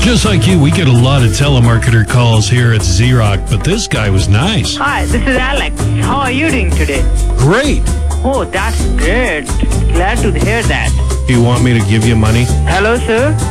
Just like you, we get a lot of telemarketer calls here at Z-Rock, but this guy was nice. Hi, this is Alex. How are you doing today? Great. Oh, that's great. Glad to hear that. Do you want me to give you money? Hello, sir.